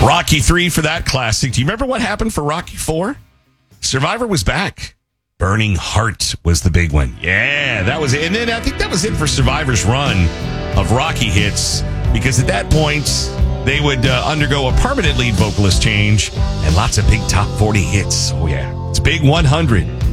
Rocky 3 for that classic. Do you remember what happened for Rocky 4? Survivor was back. Burning Heart was the big one. Yeah, that was it. And then I think that was it for Survivor's run of Rocky hits, because at that point, they would undergo a permanent lead vocalist change and lots of big top 40 hits. Oh, yeah. It's Big 100.